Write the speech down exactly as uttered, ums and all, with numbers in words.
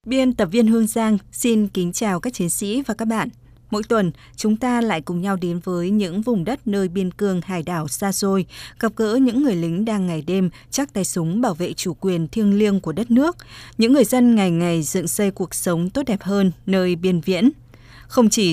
Biên tập viên Hương Giang xin kính chào các chiến sĩ và các bạn. Mỗi tuần, chúng ta lại cùng nhau đến với những vùng đất nơi biên cương hải đảo xa xôi, gặp gỡ những người lính đang ngày đêm chắc tay súng bảo vệ chủ quyền thiêng liêng của đất nước, những người dân ngày ngày dựng xây cuộc sống tốt đẹp hơn nơi biên viễn. Không chỉ